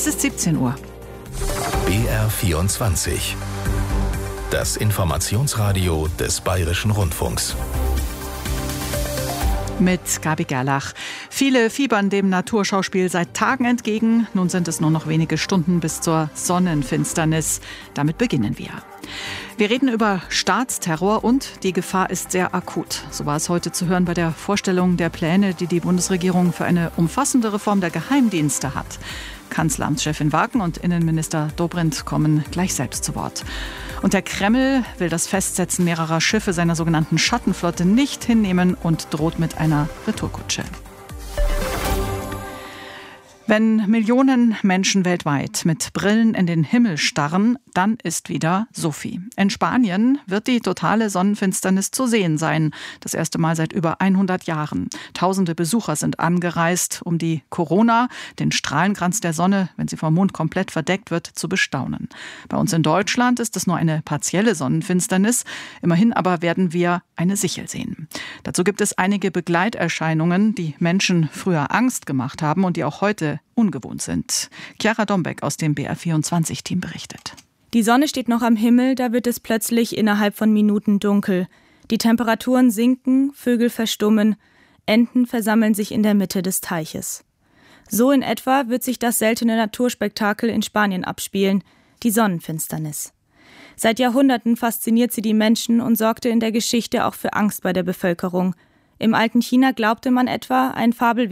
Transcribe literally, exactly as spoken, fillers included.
Es ist siebzehn Uhr. B R vierundzwanzig. Das Informationsradio des Bayerischen Rundfunks. Mit Gabi Gerlach. Viele fiebern dem Naturschauspiel seit Tagen entgegen. Nun sind es nur noch wenige Stunden bis zur Sonnenfinsternis. Damit beginnen wir. Wir reden über Staatsterror und die Gefahr ist sehr akut. So war es heute zu hören bei der Vorstellung der Pläne, die die Bundesregierung für eine umfassende Reform der Geheimdienste hat. Kanzleramtschefin Wagen und Innenminister Dobrindt kommen gleich selbst zu Wort. Und der Kreml will das Festsetzen mehrerer Schiffe seiner sogenannten Schattenflotte nicht hinnehmen und droht mit einer Retourkutsche. Wenn Millionen Menschen weltweit mit Brillen in den Himmel starren, dann ist wieder Sophie. In Spanien wird die totale Sonnenfinsternis zu sehen sein. Das erste Mal seit über hundert Jahren. Tausende Besucher sind angereist, um die Corona, den Strahlenkranz der Sonne, wenn sie vom Mond komplett verdeckt wird, zu bestaunen. Bei uns in Deutschland ist es nur eine partielle Sonnenfinsternis. Immerhin aber werden wir eine Sichel sehen. Dazu gibt es einige Begleiterscheinungen, die Menschen früher Angst gemacht haben und die auch heute ungewohnt sind. Chiara Dombeck aus dem B R vierundzwanzig-Team berichtet. Die Sonne steht noch am Himmel, da wird es plötzlich innerhalb von Minuten dunkel. Die Temperaturen sinken, Vögel verstummen, Enten versammeln sich in der Mitte des Teiches. So in etwa wird sich das seltene Naturspektakel in Spanien abspielen, die Sonnenfinsternis. Seit Jahrhunderten fasziniert sie die Menschen und sorgte in der Geschichte auch für Angst bei der Bevölkerung. Im alten China glaubte man etwa, ein Fabelwesen